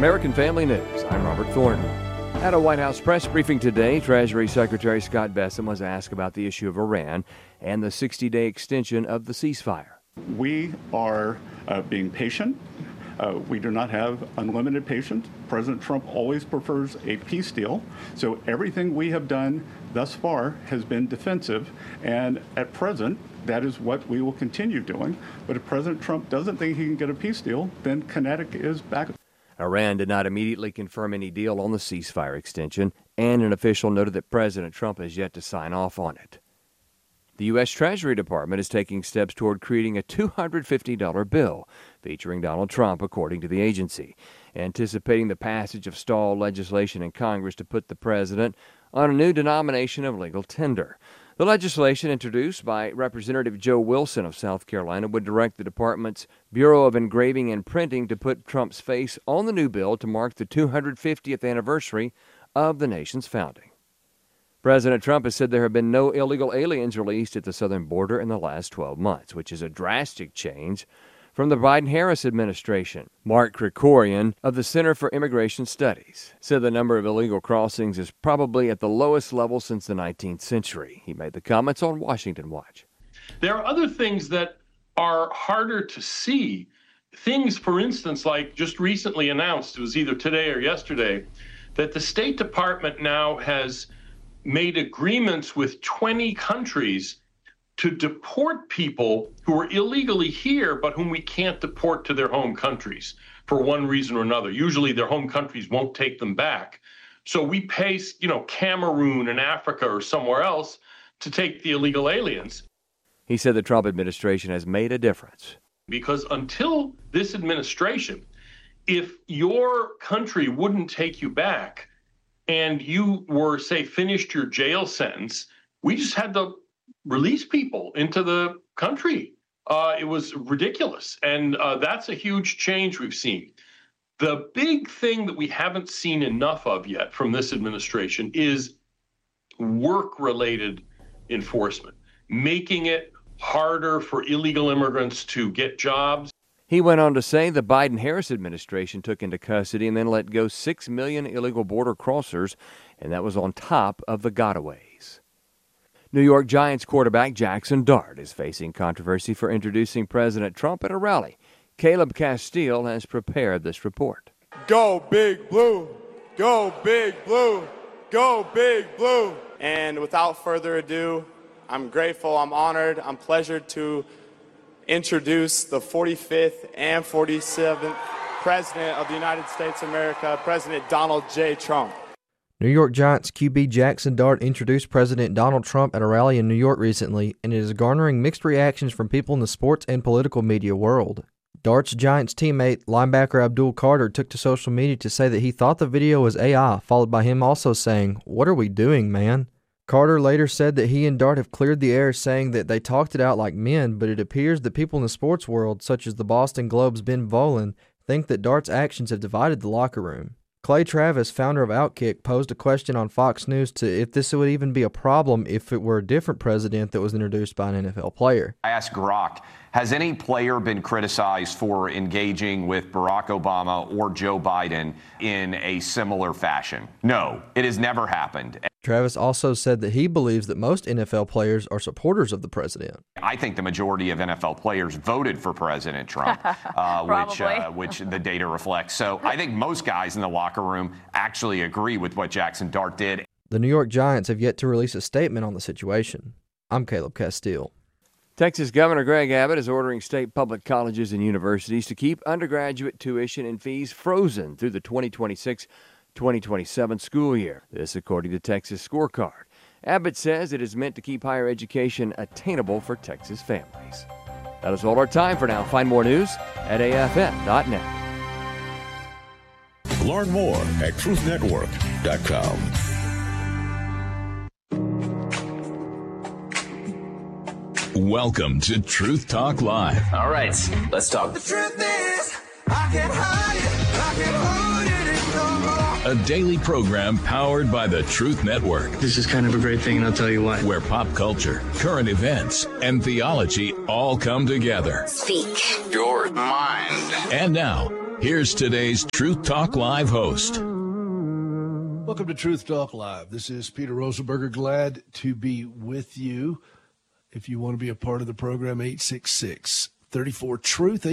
American Family News, I'm Robert Thornton. At a White House press briefing today, Treasury Secretary Scott Bessent was asked about the issue of Iran and the 60-day extension of the ceasefire. We are being patient. We do not have unlimited patience. President Trump always prefers a peace deal. So everything we have done thus far has been defensive. And at present, that is what we will continue doing. But if President Trump doesn't think he can get a peace deal, then kinetic is back. Iran did not immediately confirm any deal on the ceasefire extension, and an official noted that President Trump has yet to sign off on it. The U.S. Treasury Department is taking steps toward creating a $250 bill featuring Donald Trump, according to the agency, anticipating the passage of stalled legislation in Congress to put the president on a new denomination of legal tender. The legislation, introduced by Representative Joe Wilson of South Carolina, would direct the department's Bureau of Engraving and Printing to put Trump's face on the new bill to mark the 250th anniversary of the nation's founding. President Trump has said there have been no illegal aliens released at the southern border in the last 12 months, which is a drastic change from the Biden-Harris administration. Mark Krikorian of the Center for Immigration Studies said the number of illegal crossings is probably at the lowest level since the 19th century. He made the comments on Washington Watch. There are other things that are harder to see. Things, for instance, like just recently announced, it was either today or yesterday, that the State Department now has made agreements with 20 countries to deport people who are illegally here, but whom we can't deport to their home countries for one reason or another. Usually their home countries won't take them back. So we pay, Cameroon and Africa or somewhere else to take the illegal aliens. He said the Trump administration has made a difference. Because until this administration, if your country wouldn't take you back and you were, say, finished your jail sentence, we just had to release people into the country. It was ridiculous. And that's a huge change we've seen. The big thing that we haven't seen enough of yet from this administration is work-related enforcement, making it harder for illegal immigrants to get jobs. He went on to say the Biden-Harris administration took into custody and then let go 6 million illegal border crossers, and that was on top of the gotaways. New York Giants quarterback Jackson Dart is facing controversy for introducing President Trump at a rally. Caleb Castile has prepared this report. Go Big Blue! Go Big Blue! Go Big Blue! And without further ado, I'm grateful, I'm honored, I'm pleasured to introduce the 45th and 47th President of the United States of America, President Donald J. Trump. New York Giants QB Jackson Dart introduced President Donald Trump at a rally in New York recently, and it is garnering mixed reactions from people in the sports and political media world. Dart's Giants teammate, linebacker Abdul Carter, took to social media to say that he thought the video was AI, followed by him also saying, "What are we doing, man?" Carter later said that he and Dart have cleared the air, saying that they talked it out like men, but it appears that people in the sports world, such as the Boston Globe's Ben Volen, think that Dart's actions have divided the locker room. Clay Travis, founder of Outkick, posed a question on Fox News to if this would even be a problem if it were a different president that was introduced by an NFL player. I asked Grok, has any player been criticized for engaging with Barack Obama or Joe Biden in a similar fashion? No, it has never happened. Travis also said that he believes that most NFL players are supporters of the president. I think the majority of NFL players voted for President Trump, which the data reflects. So I think most guys in the locker room actually agree with what Jackson Dart did. The New York Giants have yet to release a statement on the situation. I'm Caleb Castile. Texas Governor Greg Abbott is ordering state public colleges and universities to keep undergraduate tuition and fees frozen through the 2026-2027 school year. This according to Texas Scorecard. Abbott says it is meant to keep higher education attainable for Texas families. That is all our time for now. Find more news at afn.net. Learn more at truthnetwork.com. Welcome to Truth Talk Live. All right, let's talk. The truth is, I can't hide it, I can't hold it anymore. A daily program powered by the Truth Network. This is kind of a great thing, and I'll tell you why. Where pop culture, current events, and theology all come together. Speak your mind. And now, Here's today's Truth Talk Live host. Welcome to Truth Talk Live. This is Peter Rosenberger. Glad to be with you. If you want to be a part of the program, 866-34-TRUTH,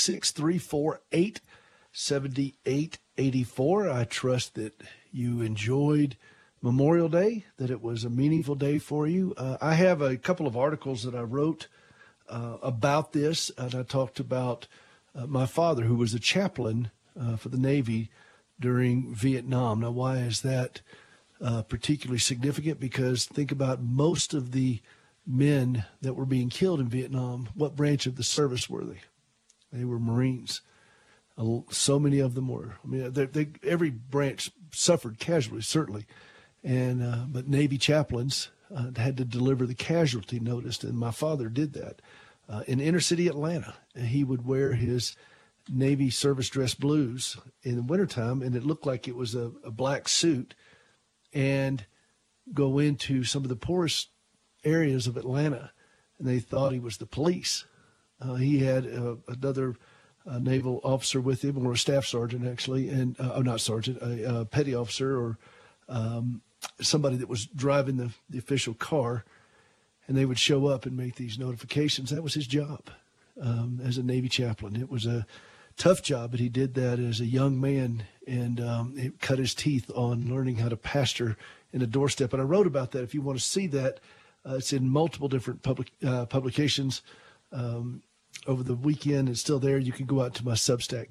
866-348-7884. I trust that you enjoyed Memorial Day, that it was a meaningful day for you. I have a couple of articles that I wrote about this, and I talked about my father, who was a chaplain for the Navy during Vietnam. Now, why is that particularly significant? Because think about most of the men that were being killed in Vietnam. What branch of the service were they? They were Marines. So many of them were. I mean, every branch suffered casualties, certainly, but Navy chaplains had to deliver the casualty notice, and my father did that in inner city Atlanta. And he would wear his Navy service dress blues in the wintertime, and it looked like it was a black suit, and go into some of the poorest areas of Atlanta, and they thought he was the police. He had another naval officer with him, or a staff sergeant actually, and not sergeant, a petty officer, or somebody that was driving the official car, and they would show up and make these notifications. That was his job as a Navy chaplain. It was a tough job, but he did that as a young man, and it cut his teeth on learning how to pastor in a doorstep. And I wrote about that. If you want to see that, it's in multiple different publications over the weekend. It's still there. You can go out to my Substack,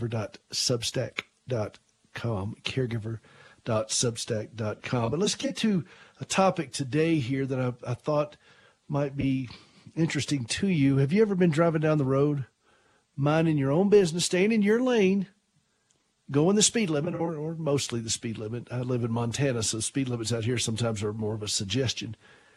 caregiver.substack.com, caregiver.substack.com. But let's get to a topic today here that I thought might be interesting to you. Have you ever been driving down the road, minding your own business, staying in your lane, going the speed limit, or mostly the speed limit? I live in Montana, so speed limits out here sometimes are more of a suggestion.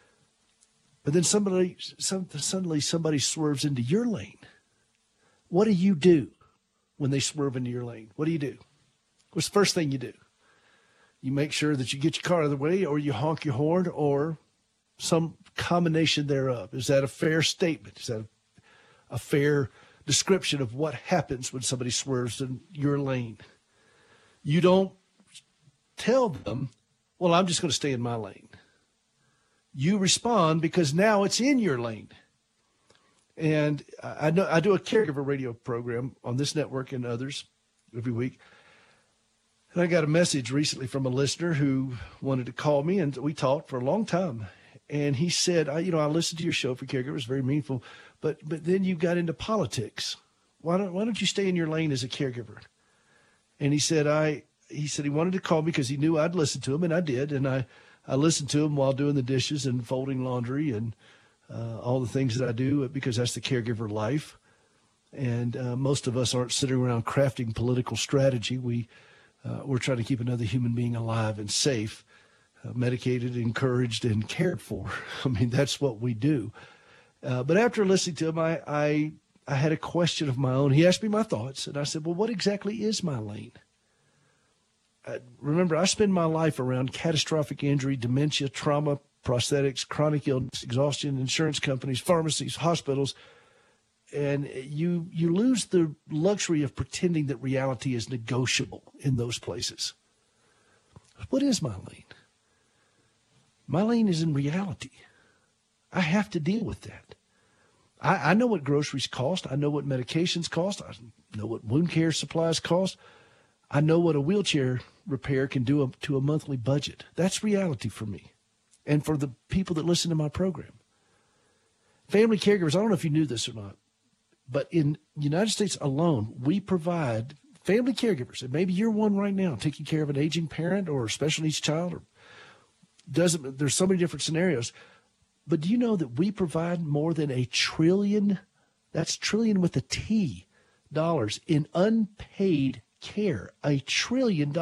But then suddenly somebody swerves into your lane. What do you do when they swerve into your lane? What do you do? What's the first thing you do? You make sure that you get your car out of the way, or you honk your horn, or some combination thereof. Is that a fair statement? Is that a fair description of what happens when somebody swerves in your lane? You don't tell them, well, I'm just going to stay in my lane. You respond because now it's in your lane. And I do a caregiver radio program on this network and others every week. And I got a message recently from a listener who wanted to call me, and we talked for a long time. And he said, I listened to your show for caregivers, very meaningful, but then you got into politics. Why don't you stay in your lane as a caregiver? And he said he wanted to call me because he knew I'd listen to him, and I did. And I listened to him while doing the dishes and folding laundry and all the things that I do, because that's the caregiver life. And most of us aren't sitting around crafting political strategy. We're trying to keep another human being alive and safe, medicated, encouraged, and cared for. I mean, that's what we do. But after listening to him, I had a question of my own. He asked me my thoughts, and I said, well, what exactly is my lane? Remember, I spend my life around catastrophic injury, dementia, trauma, prosthetics, chronic illness, exhaustion, insurance companies, pharmacies, hospitals. And you lose the luxury of pretending that reality is negotiable in those places. What is my lane? My lane is in reality. I have to deal with that. I know what groceries cost. I know what medications cost. I know what wound care supplies cost. I know what a wheelchair repair can do to a monthly budget. That's reality for me and for the people that listen to my program. Family caregivers, I don't know if you knew this or not, but in the United States alone, we provide family caregivers, and maybe you're one right now taking care of an aging parent or a special needs child, or there's so many different scenarios. But do you know that we provide more than $1 trillion, that's trillion with a T, dollars in unpaid care, $1 trillion.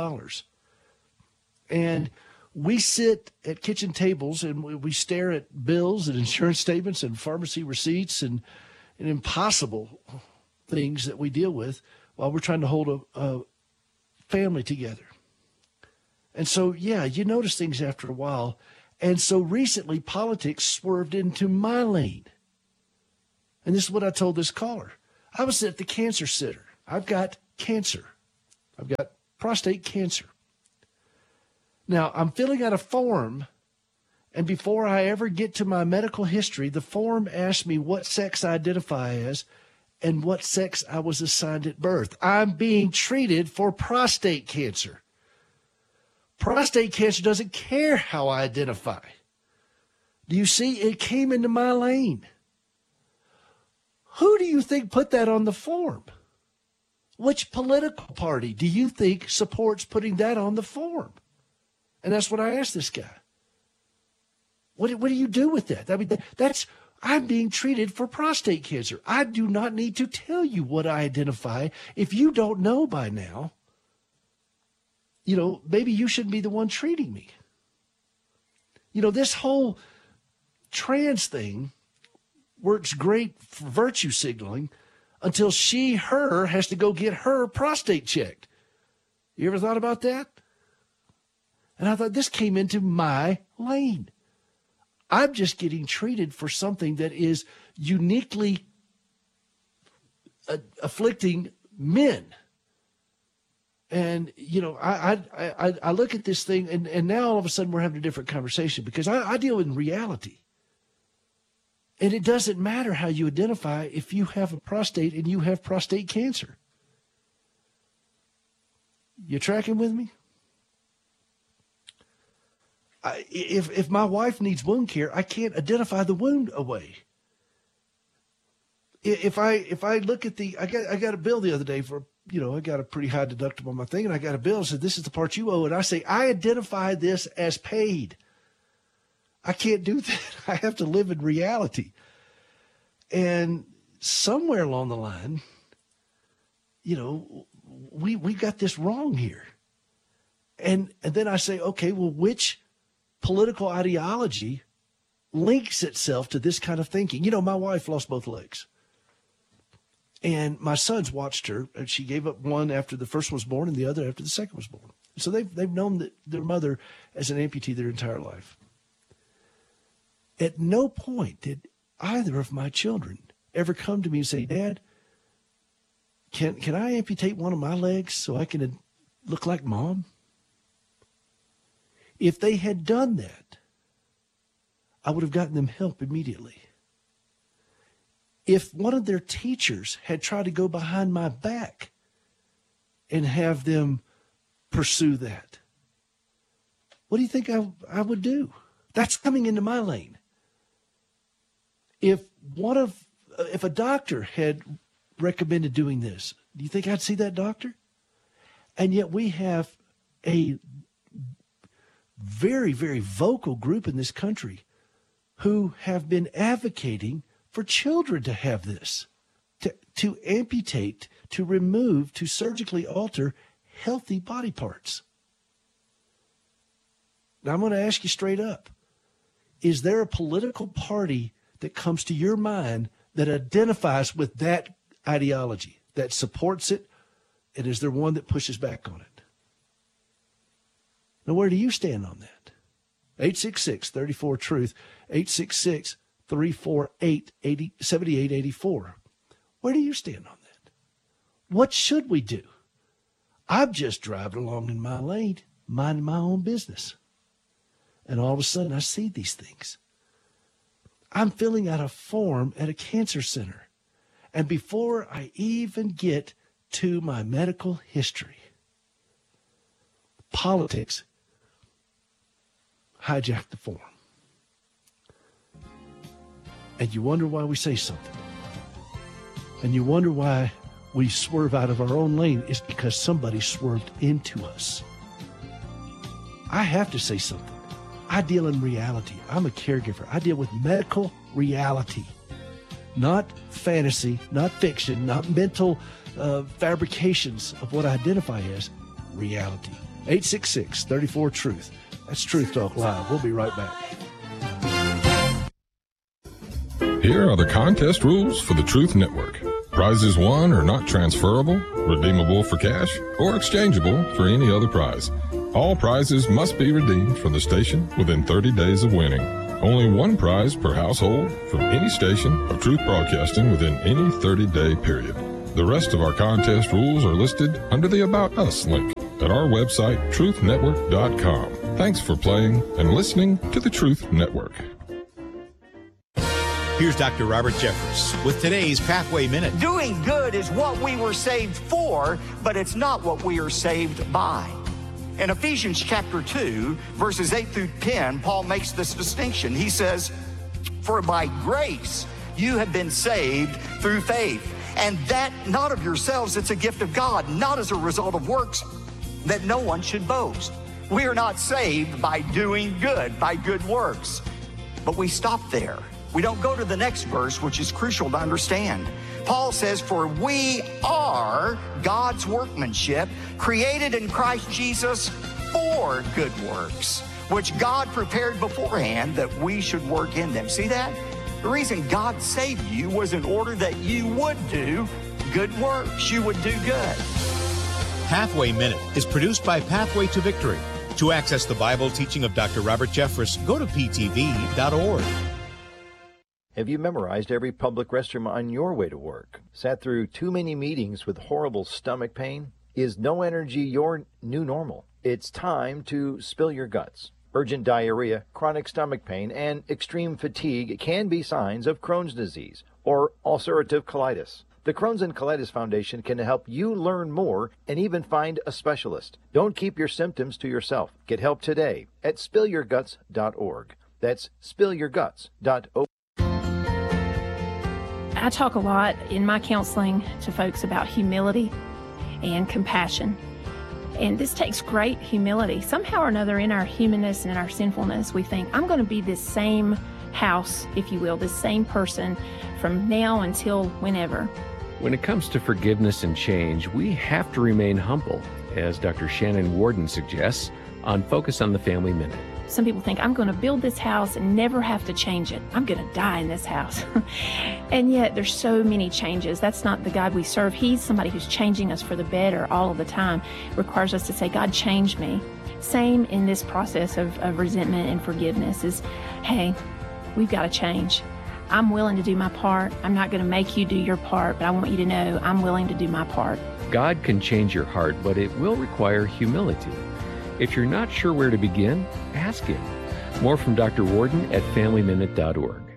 And we sit at kitchen tables and we stare at bills and insurance statements and pharmacy receipts and impossible things that we deal with while we're trying to hold a family together. And so, yeah, you notice things after a while. And so recently, politics swerved into my lane. And this is what I told this caller. I was at the cancer center. I've got cancer. I've got prostate cancer. Now, I'm filling out a form, and before I ever get to my medical history, the form asks me what sex I identify as and what sex I was assigned at birth. I'm being treated for prostate cancer. Prostate cancer doesn't care how I identify. Do you see? It came into my lane. Who do you think put that on the form? Which political party do you think supports putting that on the form? And that's what I asked this guy. What do you do with that? I mean, I'm being treated for prostate cancer. I do not need to tell you what I identify. If you don't know by now, maybe you shouldn't be the one treating me. This whole trans thing works great for virtue signaling until her has to go get her prostate checked. You ever thought about that? And I thought, this came into my lane. I'm just getting treated for something that is uniquely afflicting men. And, I look at this thing, and now all of a sudden we're having a different conversation because I deal in reality. And it doesn't matter how you identify if you have a prostate and you have prostate cancer. You tracking with me? If my wife needs wound care, I can't identify the wound away. If I look at I got a bill the other day for, I got a pretty high deductible on my thing, and I got a bill that said, this is the part you owe. And I say, I identify this as paid. I can't do that. I have to live in reality. And somewhere along the line, we got this wrong here. And then I say, okay, well, which political ideology links itself to this kind of thinking? My wife lost both legs. And my sons watched her, and she gave up one after the first one was born and the other after the second was born. So they've known their mother as an amputee their entire life. At no point did either of my children ever come to me and say, Dad, can I amputate one of my legs so I can look like Mom? If they had done that, I would have gotten them help immediately. If one of their teachers had tried to go behind my back and have them pursue that, what do you think I would do? That's coming into my lane. If a doctor had recommended doing this, do you think I'd see that doctor? And yet we have a very, very vocal group in this country who have been advocating for children to have this, to amputate, to remove, to surgically alter healthy body parts. Now, I'm going to ask you straight up, is there a political party that comes to your mind that identifies with that ideology, that supports it, and is there one that pushes back on it? Now, where do you stand on that? 866-34-TRUTH, 866-348-7884. Where do you stand on that? What should we do? I'm just driving along in my lane, minding my own business. And all of a sudden, I see these things. I'm filling out a form at a cancer center. And before I even get to my medical history, politics hijack the form. And you wonder why we say something. And you wonder why we swerve out of our own lane. It's because somebody swerved into us. I have to say something. I deal in reality. I'm a caregiver. I deal with medical reality, not fantasy, not fiction, not mental fabrications of what I identify as reality. 866-34-TRUTH. That's Truth Talk Live. We'll be right back. Here are the contest rules for the Truth Network. Prizes won are not transferable, redeemable for cash, or exchangeable for any other prize. All prizes must be redeemed from the station within 30 days of winning. Only one prize per household from any station of Truth Broadcasting within any 30-day period. The rest of our contest rules are listed under the About Us link at our website, truthnetwork.com. Thanks for playing and listening to the Truth Network. Here's Dr. Robert Jeffress with today's Pathway Minute. Doing good is what we were saved for, but it's not what we are saved by. In Ephesians chapter 2, verses 8 through 10, Paul makes this distinction. He says, "For by grace you have been saved through faith, and that not of yourselves, it's a gift of God, not as a result of works, that no one should boast." We are not saved by doing good, by good works. But we stop there. We don't go to the next verse, which is crucial to understand. Paul says, "For we are God's workmanship, created in Christ Jesus for good works, which God prepared beforehand that we should work in them." See that? The reason God saved you was in order that you would do good works. You would do good. Pathway Minute is produced by Pathway to Victory. To access the Bible teaching of Dr. Robert Jeffress, go to ptv.org. Have you memorized every public restroom on your way to work? Sat through too many meetings with horrible stomach pain? Is no energy your new normal? It's time to spill your guts. Urgent diarrhea, chronic stomach pain, and extreme fatigue can be signs of Crohn's disease or ulcerative colitis. The Crohn's and Colitis Foundation can help you learn more and even find a specialist. Don't keep your symptoms to yourself. Get help today at spillyourguts.org. That's spillyourguts.org. I talk a lot in my counseling to folks about humility and compassion. And this takes great humility. Somehow or another in our humanness and in our sinfulness, we think, I'm going to be this same house, if you will, this same person from now until whenever. When it comes to forgiveness and change, we have to remain humble, as Dr. Shannon Warden suggests on Focus on the Family Minute. Some people think, I'm going to build this house and never have to change it. I'm going to die in this house. And yet there's so many changes. That's not the God we serve. He's somebody who's changing us for the better all of the time. It requires us to say, God, change me. Same in this process of resentment and forgiveness is, hey, we've got to change. I'm willing to do my part. I'm not going to make you do your part, but I want you to know I'm willing to do my part. God can change your heart, but it will require humility. If you're not sure where to begin, ask Him. More from Dr. Warden at FamilyMinute.org.